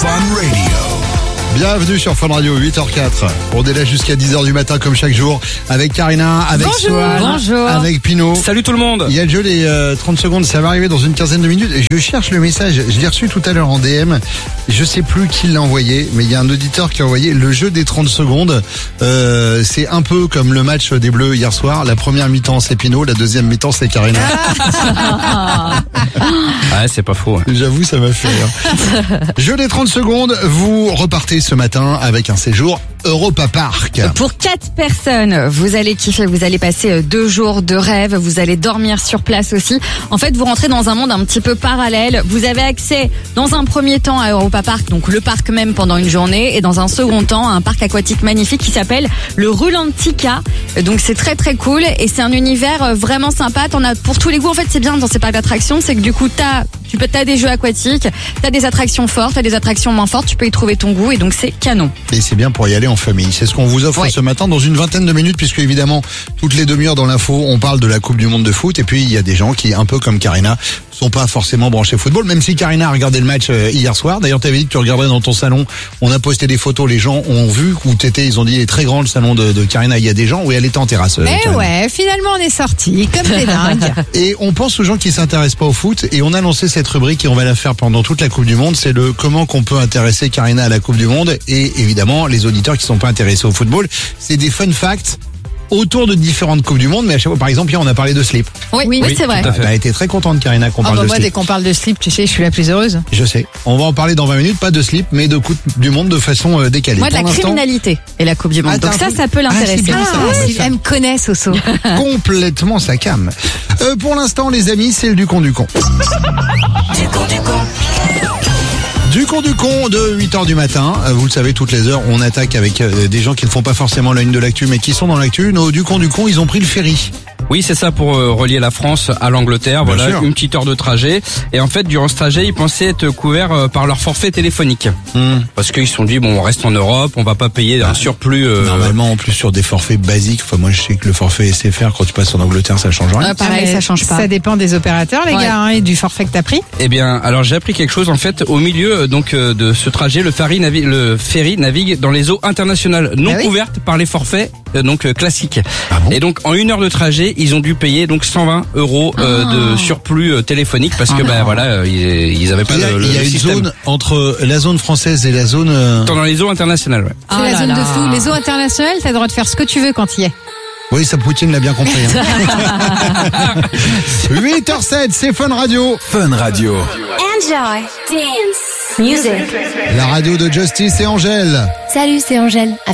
Fun Radio. Bienvenue sur Fun Radio, 8h04. On est là jusqu'à 10h du matin comme chaque jour avec Karina, avec Swan, avec Pino. Salut tout le monde. Il y a le jeu des 30 secondes, ça va arriver dans une quinzaine de minutes. Je cherche le message, je l'ai reçu tout à l'heure en DM. Je sais plus qui l'a envoyé, mais il y a un auditeur qui a envoyé le jeu des 30 secondes. C'est un peu comme le match des Bleus hier soir. La première mi-temps c'est Pino, la deuxième mi-temps c'est Karina. Ouais, c'est pas faux. J'avoue, ça m'a fait rire. Jeu des 30 secondes, vous repartez ce matin avec un séjour Europa Park. Pour 4 personnes, vous allez kiffer, vous allez passer 2 jours de rêve, vous allez dormir sur place aussi. En fait, vous rentrez dans un monde un petit peu parallèle. Vous avez accès dans un premier temps à Europa Park, donc le parc même pendant une journée, et dans un second temps à un parc aquatique magnifique qui s'appelle le Rulantica. Donc c'est très très cool et c'est un univers vraiment sympa. T'en as pour tous les goûts. En fait, c'est bien dans ces parcs d'attractions, c'est que du coup t'as des jeux aquatiques, t'as des attractions fortes, t'as des attractions moins fortes, tu peux y trouver ton goût et donc c'est canon. Et c'est bien pour y aller en famille. C'est ce qu'on vous offre ce matin dans une vingtaine de minutes, puisque évidemment, toutes les demi-heures dans l'info, on parle de la Coupe du Monde de foot. Et puis, il y a des gens qui, un peu comme Karina, sont pas forcément branchés football, même si Karina a regardé le match hier soir. D'ailleurs, t'avais dit que tu regarderais dans ton salon. On a posté des photos, les gens ont vu où t'étais. Ils ont dit, il est très grand le salon de Karina. Il y a des gens où elle était en terrasse. Ouais, finalement on est sortis comme des dingues. Et on pense aux gens qui s'intéressent pas au foot, et on a lancé cette rubrique et on va la faire pendant toute la Coupe du Monde. C'est le comment qu'on peut intéresser Karina à la Coupe du Monde, et évidemment les auditeurs qui sont pas intéressés au football. C'est des fun facts autour de différentes Coupes du Monde, mais à chaque fois, par exemple, hier, on a parlé de slip. Oui, c'est vrai. Elle a été très contente, Karina, qu'on parle de moi, slip. dès qu'on parle de slip, tu sais, je suis la plus heureuse. Je sais. On va en parler dans 20 minutes, pas de slip, mais de Coupe du Monde de façon décalée. Moi, de la criminalité et la Coupe du Monde. Donc ça peut l'intéresser. c'est bien ça. Elle me connaît, Soso. Complètement sa cam. Pour l'instant, les amis, c'est le du con du con. Du con de 8h du matin. Vous le savez, toutes les heures, on attaque avec des gens qui ne font pas forcément la une de l'actu, mais qui sont dans l'actu. Nos du con, ils ont pris le ferry. Oui, c'est ça, pour relier la France à l'Angleterre. Bien Voilà, sûr. une petite heure de trajet. Et en fait, durant ce trajet, ils pensaient être couverts par leur forfait téléphonique. Parce qu'ils se sont dit, bon, on reste en Europe, on va pas payer un surplus. Normalement, en plus, sur des forfaits basiques. Enfin, moi, je sais que le forfait SFR, quand tu passes en Angleterre, ça change rien. Pareil, ça change pas. Ça dépend des opérateurs, les gars, et du forfait que t'as pris. Eh bien, alors j'ai appris quelque chose. En fait, au milieu de ce trajet, le ferry navigue dans les eaux internationales non couvertes par les forfaits classiques. Ah bon? Et donc, en 1 heure de trajet, ils ont dû payer donc 120 € de surplus téléphonique parce que ils avaient pas Il y a le une système. zone entre la zone française et la zone... Dans les eaux internationales, ouais. C'est la zone de flou. Les eaux internationales, t'as le droit de faire ce que tu veux quand il y est. Oui, ça Poutine l'a bien compris. 8h07, c'est Fun Radio. Fun Radio. Enjoy dance music. La radio de Justice et Angèle. Salut, c'est Angèle.